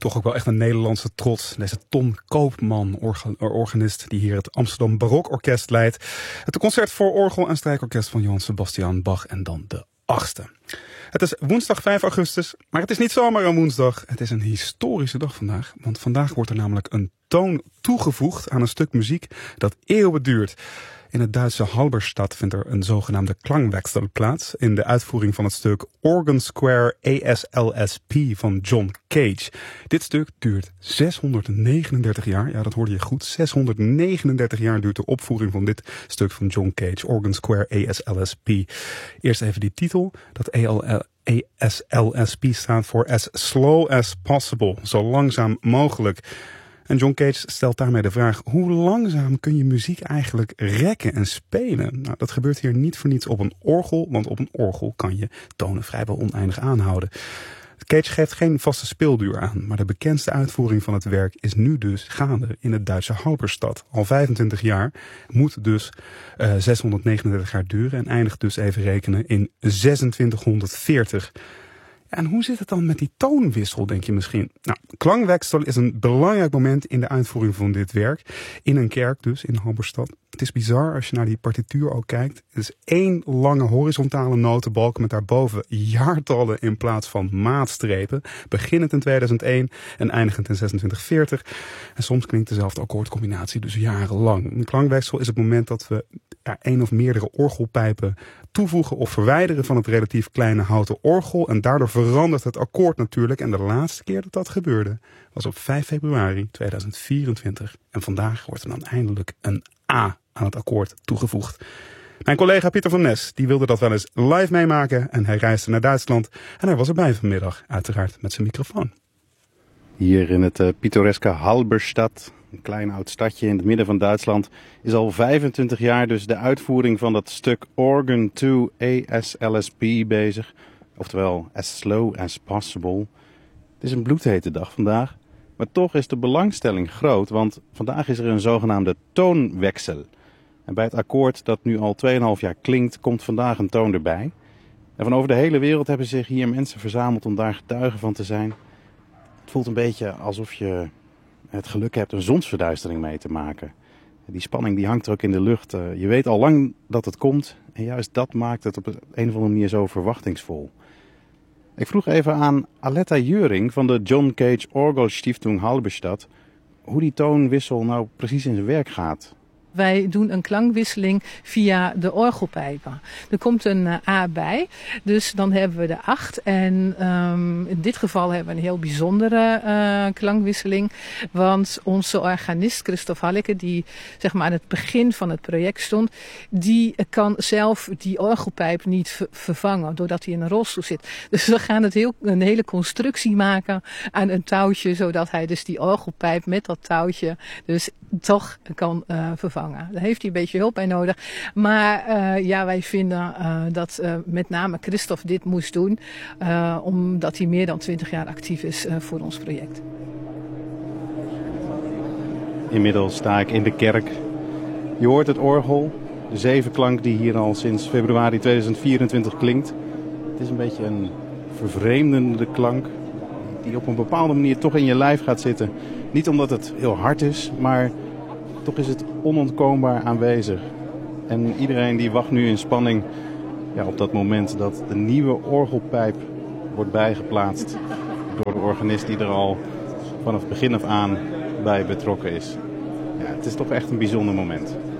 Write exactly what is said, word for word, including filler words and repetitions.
Toch ook wel echt een Nederlandse trots. Deze Ton Koopman, orga- organist die hier het Amsterdam Barokorkest leidt. Het concert voor orgel en strijkorkest van Johann Sebastian Bach en dan de achtste. Het is woensdag vijf augustus, maar het is niet zomaar een woensdag. Het is een historische dag vandaag, want vandaag wordt er namelijk een toon toegevoegd aan een stuk muziek dat eeuwen duurt. In het Duitse Halberstadt vindt er een zogenaamde klangwechsel plaats in de uitvoering van het stuk Organ Square A S L S P van John Cage. Dit stuk duurt zeshonderdnegenendertig jaar. Ja, dat hoorde je goed. zeshonderdnegenendertig jaar duurt de opvoering van dit stuk van John Cage, Organ Square A S L S P. Eerst even die titel. Dat A S L S P staat voor As Slow as Possible. Zo langzaam mogelijk. En John Cage stelt daarmee de vraag, hoe langzaam kun je muziek eigenlijk rekken en spelen? Nou, dat gebeurt hier niet voor niets op een orgel, want op een orgel kan je tonen vrijwel oneindig aanhouden. Cage geeft geen vaste speelduur aan, maar de bekendste uitvoering van het werk is nu dus gaande in het Duitse Halberstadt. Al vijfentwintig jaar, moet dus uh, zeshonderdnegenendertig jaar duren en eindigt dus even rekenen in zesentwintighonderdveertig. En hoe zit het dan met die toonwissel, denk je misschien? Nou, klangwechsel is een belangrijk moment in de uitvoering van dit werk. In een kerk dus, in Halberstadt. Het is bizar als je naar die partituur ook kijkt. Het is één lange horizontale notenbalk met daarboven jaartallen in plaats van maatstrepen. Beginnend in tweeduizend één en eindigend in zesentwintig veertig. En soms klinkt dezelfde akkoordcombinatie dus jarenlang. Een klangwechsel is het moment dat we ja, één of meerdere orgelpijpen toevoegen of verwijderen van het relatief kleine houten orgel. En daardoor verandert het akkoord natuurlijk. En de laatste keer dat dat gebeurde was op vijf februari tweeduizend vierentwintig. En vandaag wordt er dan eindelijk een A aan het akkoord toegevoegd. Mijn collega Pieter van Nes die wilde dat wel eens live meemaken. En hij reisde naar Duitsland. En hij was erbij vanmiddag, uiteraard met zijn microfoon. Hier in het uh, pittoreske Halberstadt, een klein oud stadje in het midden van Duitsland, is al vijfentwintig jaar dus de uitvoering van dat stuk Organ twee A S L S P bezig. Oftewel, as slow as possible. Het is een bloedhete dag vandaag, maar toch is de belangstelling groot, want vandaag is er een zogenaamde toonwechsel. En bij het akkoord dat nu al twee komma vijf jaar klinkt, komt vandaag een toon erbij. En van over de hele wereld hebben zich hier mensen verzameld om daar getuigen van te zijn. Het voelt een beetje alsof je het geluk hebt een zonsverduistering mee te maken. Die spanning die hangt er ook in de lucht. Je weet al lang dat het komt en juist dat maakt het op een of andere manier zo verwachtingsvol. Ik vroeg even aan Aletta Juring van de John Cage Orgelstiftung Halberstadt hoe die toonwissel nou precies in zijn werk gaat. Wij doen een klankwisseling via de orgelpijpen. Er komt een uh, A bij, dus dan hebben we de acht. En um, in dit geval hebben we een heel bijzondere uh, klankwisseling. Want onze organist Christoph Halleke, die zeg maar aan het begin van het project stond, die kan zelf die orgelpijp niet ver- vervangen, doordat hij in een rolstoel zit. Dus we gaan het heel, een hele constructie maken aan een touwtje, zodat hij dus die orgelpijp met dat touwtje dus toch kan uh, vervangen. Daar heeft hij een beetje hulp bij nodig. Maar uh, ja, wij vinden uh, dat uh, met name Christoph dit moest doen. Uh, omdat hij meer dan twintig jaar actief is uh, voor ons project. Inmiddels sta ik in de kerk. Je hoort het orgel. De zevenklank die hier al sinds februari tweeduizend vierentwintig klinkt. Het is een beetje een vervreemdende klank. Die op een bepaalde manier toch in je lijf gaat zitten. Niet omdat het heel hard is, maar toch is het onontkoombaar aanwezig. En iedereen die wacht nu in spanning ja, op dat moment dat de nieuwe orgelpijp wordt bijgeplaatst door de organist die er al vanaf begin af aan bij betrokken is. Ja, het is toch echt een bijzonder moment.